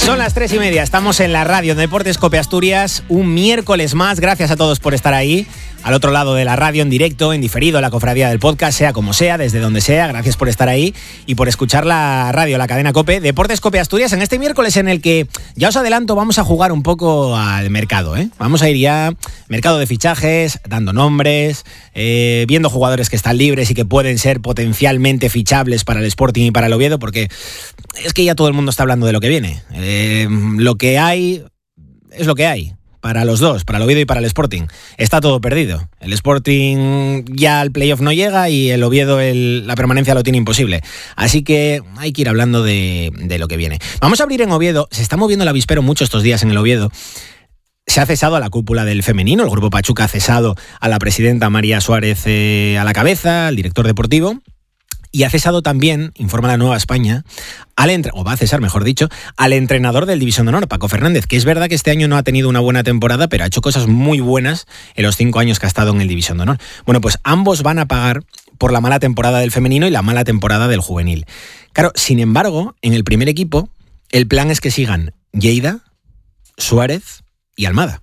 Son las 3:30, estamos en la radio de Deportes Cope Asturias, un miércoles más. Gracias a todos por estar ahí, al otro lado de la radio, en directo, en diferido, la cofradía del podcast, sea como sea, desde donde sea. Gracias por estar ahí y por escuchar la radio, la cadena Cope, Deportes Cope Asturias, en este miércoles en el que, ya os adelanto, vamos a jugar un poco al mercado, ¿eh? Vamos a ir ya, mercado de fichajes, dando nombres, viendo jugadores que están libres y que pueden ser potencialmente fichables para el Sporting y para el Oviedo, porque es que ya todo el mundo está hablando de lo que viene. Lo que hay es lo que hay. Para los dos, para el Oviedo y para el Sporting. Está todo perdido. El Sporting ya al playoff no llega y el Oviedo la permanencia lo tiene imposible. Así que hay que ir hablando de lo que viene. Vamos a abrir en Oviedo. Se está moviendo el avispero mucho estos días en el Oviedo. Se ha cesado a la cúpula del femenino. El Grupo Pachuca ha cesado a la presidenta María Suárez a la cabeza, al director deportivo. Y ha cesado también, informa la Nueva España, va a cesar, mejor dicho, al entrenador del División de Honor, Paco Fernández, que es verdad que este año no ha tenido una buena temporada, pero ha hecho cosas muy buenas en los 5 años que ha estado en el División de Honor. Bueno, pues ambos van a pagar por la mala temporada del femenino y la mala temporada del juvenil. Claro, sin embargo, en el primer equipo, el plan es que sigan Lleida, Suárez y Almada.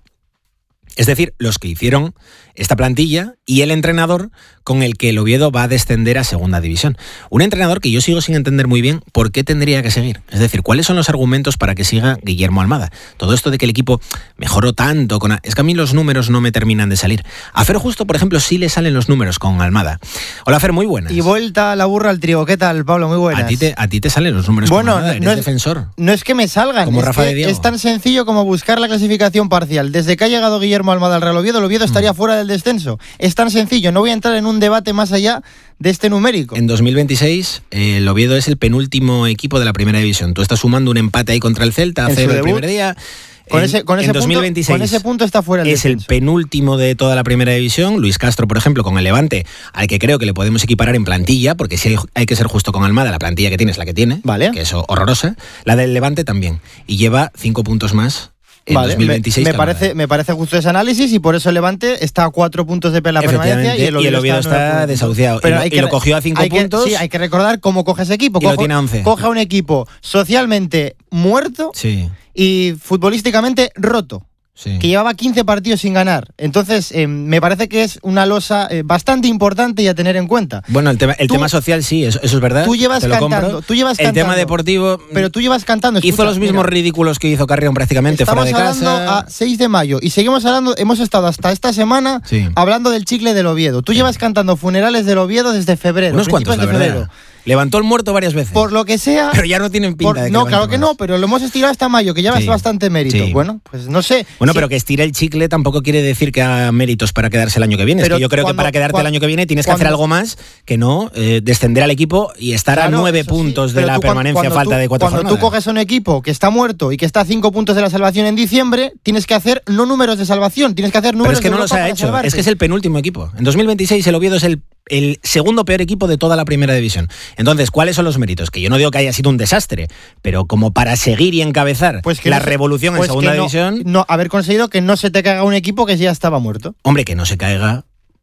Es decir, los que hicieron esta plantilla y el entrenador con el que el Oviedo va a descender a segunda división. Un entrenador que yo sigo sin entender muy bien por qué tendría que seguir. Es decir, ¿cuáles son los argumentos para que siga Guillermo Almada? Todo esto de que el equipo mejoró tanto es que a mí los números no me terminan de salir. A Fer Justo, por ejemplo, sí le salen los números con Almada. Hola Fer, muy buenas. Y vuelta la burra al trigo. ¿Qué tal, Pablo? Muy buenas. A ti te salen los números con Almada, eres defensor. No es que me salgan, como Rafa de Diego. Es tan sencillo como buscar la clasificación parcial. Desde que ha llegado Guillermo Almada al Real Oviedo, el Oviedo estaría fuera del descenso. Es tan sencillo, no voy a entrar en un debate más allá de este numérico. En 2026, el Oviedo es el penúltimo equipo de la primera división. Tú estás sumando un empate ahí contra el Celta a cero el primer día. Con ese 2026 con ese punto está fuera del descenso. Es el penúltimo de toda la primera división. Luis Castro, por ejemplo, con el Levante, al que creo que le podemos equiparar en plantilla, porque si hay que ser justo con Almada, la plantilla que tiene es la que tiene, vale, que es horrorosa. La del Levante también. Y lleva 5 puntos más. Vale, 2026 me parece justo ese análisis y por eso el Levante está a 4 puntos de la permanencia y el Oviedo está desahuciado. Pero lo cogió a 5 puntos. Sí, hay que recordar cómo coge ese equipo. Y lo tiene a 11. Coge a un equipo socialmente muerto, sí, y futbolísticamente roto. Sí. Que llevaba 15 partidos sin ganar. Entonces, me parece que es una losa bastante importante y a tener en cuenta. Bueno, el tema social sí, eso es verdad. Tú llevas cantando. El tema deportivo... Pero tú llevas cantando. Hizo los mismos ridículos que hizo Carrión prácticamente fuera de casa. Estamos hablando a 6 de mayo y seguimos hablando, hemos estado hasta esta semana hablando del chicle del Oviedo. Tú llevas cantando funerales del Oviedo desde febrero. Unos cuantos, la verdad. Levantó el muerto varias veces. Por lo que sea... Pero ya no tienen pinta de que... No, claro que no, pero lo hemos estirado hasta mayo, que ya es bastante mérito. Sí. Bueno, pues no sé. Bueno, pero que estire el chicle tampoco quiere decir que haga méritos para quedarse el año que viene. Pero es que yo creo que para quedarte el año que viene tienes que hacer algo más que no descender al equipo y estar a 9 puntos de la permanencia a falta de 4 jornadas. Cuando tú coges a un equipo que está muerto y que está a 5 puntos de la salvación en diciembre, tienes que hacer no números de salvación, tienes que hacer números de Pero es que no los ha hecho, es que es el penúltimo equipo. En 2026 el Oviedo es el segundo peor equipo de toda la primera división. Entonces, ¿cuáles son los méritos? Que yo no digo que haya sido un desastre, pero como para seguir y encabezar la revolución en segunda división... No, haber conseguido que no se te caiga un equipo que ya estaba muerto. Hombre, que no se caiga...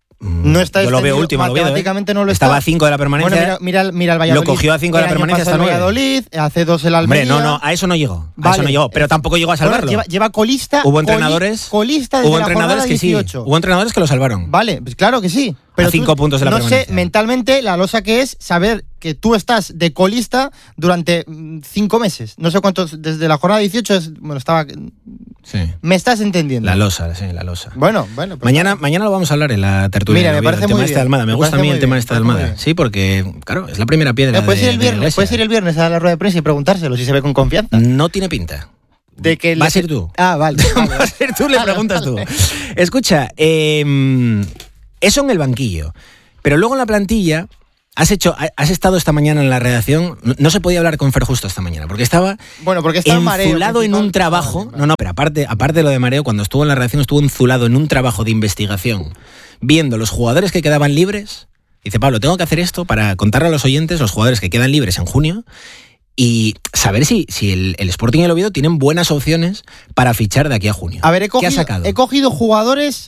No está yo lo veo último, matemáticamente no lo estaba a 5 de la permanencia. Bueno, mira el Valladolid. Lo cogió a 5 de la permanencia hasta 9. Valladolid, hace 2 el Almería. Hombre, no, a eso no llegó. Vale. A eso no llegó, pero tampoco llegó a salvarlo. Bueno, lleva colista. Hubo entrenadores. Colista desde la jornada 18. Sí. Hubo entrenadores que lo salvaron. Vale, pues claro que sí. Pero a 5 puntos de la permanencia. No sé mentalmente la losa que es saber que tú estás de colista durante 5 meses. No sé cuántos, desde la jornada 18 estaba... Sí. ¿Me estás entendiendo? La losa, sí, la losa. Bueno. Pues mañana lo vamos a hablar en la tertulia. Mira, me parece muy bien. De Almada. Me gusta a mí el tema de Almada. Sí, porque, claro, es la primera piedra puedes ir el viernes a la rueda de prensa y preguntárselo si se ve con confianza. No tiene pinta. De que vas a ir tú. Ah, vale. Vas a ir tú, le preguntas tú. Escucha, eso en el banquillo. Pero luego en la plantilla... Has estado esta mañana en la redacción. No se podía hablar con Fer Justo esta mañana porque estaba enzulado en un trabajo. No, pero aparte de lo de mareo, cuando estuvo en la redacción estuvo enzulado en un trabajo de investigación, viendo los jugadores que quedaban libres. Dice, Pablo, tengo que hacer esto para contarle a los oyentes los jugadores que quedan libres en junio y saber si el Sporting y el Oviedo tienen buenas opciones para fichar de aquí a junio. A ver, ¿qué ha sacado? He cogido jugadores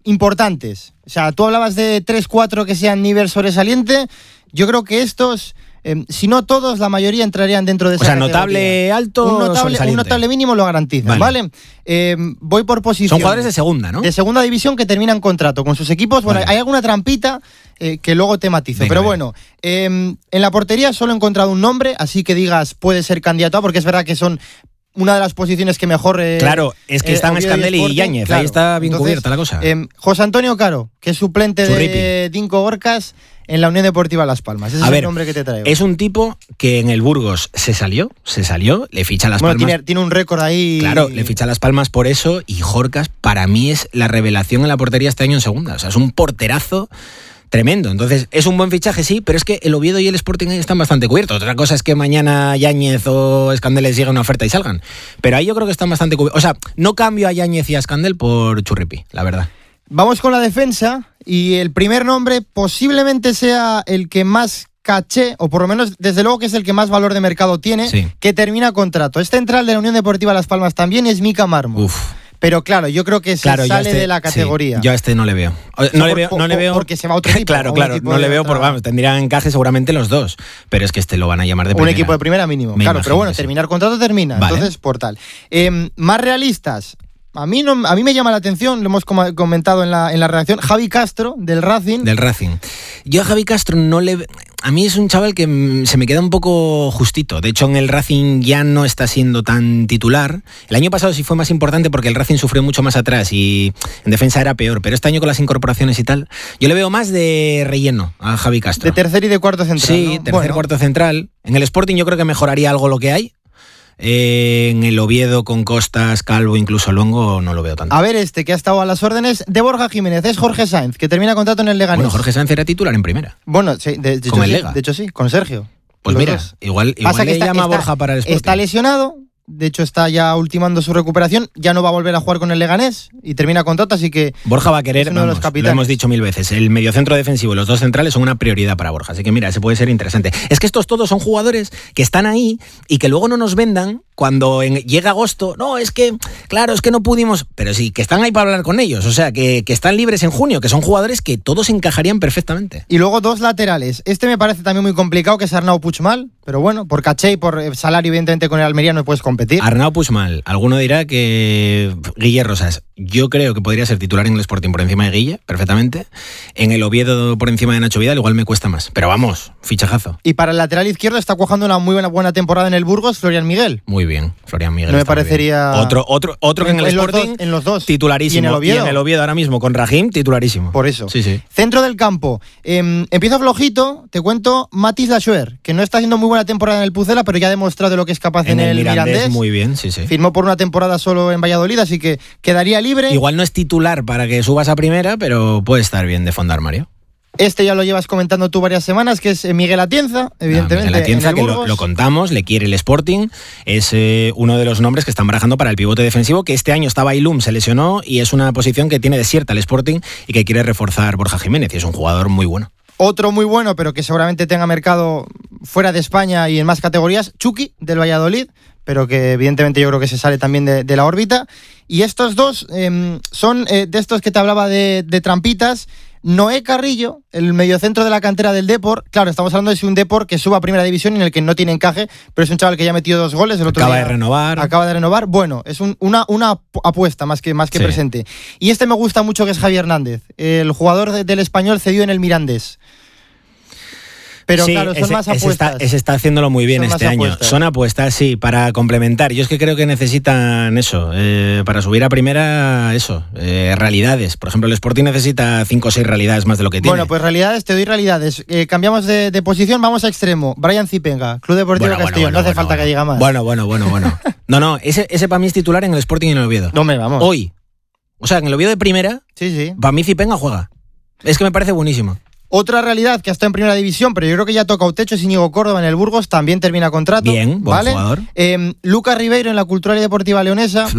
importantes. O sea, tú hablabas de 3-4 que sean nivel sobresaliente. Yo creo que estos si no todos, la mayoría entrarían dentro de esa categoría. Notable alto, un notable mínimo lo garantizan, ¿vale? Voy por posición. Son jugadores de segunda, ¿no? De segunda división que terminan contrato con sus equipos. Bueno, hay alguna trampita que luego te matizo. Pero bueno, en la portería solo he encontrado un nombre, así que digas, puede ser candidato a, porque es verdad que son una de las posiciones que mejor... claro, es que están Scandelli y Yáñez, claro. Ahí está bien cubierta la cosa. José Antonio Caro, que es suplente de Dinko Gorkas en la Unión Deportiva Las Palmas. Ese es el nombre que te traigo. Es un tipo que en el Burgos se salió, le ficha Las Palmas. Tiene un récord ahí. Claro, le ficha Las Palmas por eso, y Gorkas para mí es la revelación en la portería este año en segunda. O sea, es un porterazo tremendo. Entonces, es un buen fichaje, sí, pero es que el Oviedo y el Sporting ahí están bastante cubiertos. Otra cosa es que mañana Yáñez o Escandel les llegue una oferta y salgan. Pero ahí yo creo que están bastante cubiertos. O sea, no cambio a Yáñez y a Escandel por Churripi, la verdad. Vamos con la defensa, y el primer nombre posiblemente sea el que más caché, o por lo menos desde luego que es el que más valor de mercado tiene, que termina contrato. Es central de la Unión Deportiva Las Palmas también, es Mika Marmo. Pero claro, yo creo que sale de la categoría. Sí, yo a este no le veo. No le veo porque se va a otro equipo. Claro, no le veo porque tendrían encaje seguramente los dos. Pero es que este lo van a llamar de primera. Un equipo de primera mínimo. Claro, pero bueno, terminar contrato termina. Vale. Entonces, por tal. Más realistas. A mí me llama la atención, lo hemos comentado en la redacción, Javi Castro, del Racing. Yo a Javi Castro a mí es un chaval que se me queda un poco justito. De hecho, en el Racing ya no está siendo tan titular. El año pasado sí fue más importante porque el Racing sufrió mucho más atrás y en defensa era peor. Pero este año con las incorporaciones y tal, yo le veo más de relleno a Javi Castro. De tercer y de cuarto central. Sí, ¿no? Tercer, cuarto central. En el Sporting yo creo que mejoraría algo lo que hay. En el Oviedo con Costas, Calvo, incluso Luengo, no lo veo tanto. A ver, que ha estado a las órdenes de Borja Jiménez es Jorge Sáenz, que termina contrato en el Leganés. Bueno, Jorge Sáenz era titular en primera. Bueno, sí, de hecho sí, con Sergio. Pues mira, igual le llama a Borja para el Sporting. Está lesionado, de hecho está ya ultimando su recuperación, ya no va a volver a jugar con el Leganés y termina contrato, así que Borja va a querer, lo hemos dicho mil veces, el mediocentro defensivo y los dos centrales son una prioridad para Borja, así que mira, ese puede ser interesante. Es que estos todos son jugadores que están ahí y que luego no nos vendan cuando llega agosto, no, es que no pudimos, pero sí, que están ahí para hablar con ellos, o sea, que están libres en junio, que son jugadores que todos encajarían perfectamente. Y luego dos laterales, me parece también muy complicado, que es Arnau Puigmal, pero bueno, por caché y por salario, evidentemente con el Almería no puedes competir. Arnau Puigmal, alguno dirá que Guille Rosas, yo creo que podría ser titular en el Sporting por encima de Guille, perfectamente, en el Oviedo por encima de Nacho Vidal, igual me cuesta más, pero vamos, fichajazo. Y para el lateral izquierdo está cuajando una muy buena temporada en el Burgos, Florian Miguel. Muy bien, Florian Miguel. No me parecería... Otro que en el Sporting, en los dos, titularísimo. Y en el Oviedo ahora mismo, con Rahim, titularísimo. Por eso. Sí. Centro del campo. Empiezo flojito, te cuento, Mathis Laschuer, que no está haciendo muy buena temporada en el Pucela, pero ya ha demostrado lo que es capaz en el Mirandés. Muy bien, sí. Firmó por una temporada solo en Valladolid, así que quedaría libre. Igual no es titular para que subas a primera, pero puede estar bien de fondo armario. Ya lo llevas comentando tú varias semanas, que es Miguel Atienza, evidentemente. Miguel Atienza, que lo contamos, le quiere el Sporting, es uno de los nombres que están barajando para el pivote defensivo, que este año estaba Ilum, se lesionó, y es una posición que tiene desierta el Sporting y que quiere reforzar Borja Jiménez, y es un jugador muy bueno. Otro muy bueno, pero que seguramente tenga mercado fuera de España y en más categorías, Chucky, del Valladolid, pero que evidentemente yo creo que se sale también de la órbita. Y estos dos son de estos que te hablaba de trampitas. Noé Carrillo, el mediocentro de la cantera del Depor. Claro, estamos hablando de un Depor que suba a primera división en el que no tiene encaje, pero es un chaval que ya ha metido 2 goles. Acaba de renovar. Bueno, es una apuesta más que presente. Y me gusta mucho, que es Javi Hernández, el jugador del Español cedido en el Mirandés. Pero sí, claro, son más apuestas. Ese está haciéndolo muy bien este año. Son apuestas, sí, para complementar. Yo es que creo que necesitan eso, para subir a primera, realidades. Por ejemplo, el Sporting necesita 5 o 6 realidades más de lo que tiene. Bueno, pues realidades, te doy realidades. Cambiamos de posición, vamos a extremo. Brian Zipenga, Club Deportivo Castellón. No hace falta que diga más. Bueno. No, ese para mí es titular en el Sporting y en el Oviedo. No me vamos. Hoy. O sea, en el Oviedo de primera, sí. Para mí Zipenga juega. Es que me parece buenísimo. Otra realidad que está en primera división, pero yo creo que ya toca un techo, es Íñigo Córdoba en el Burgos, también termina contrato. Bien, buen jugador. Lucas Ribeiro en la Cultural y Deportiva Leonesa.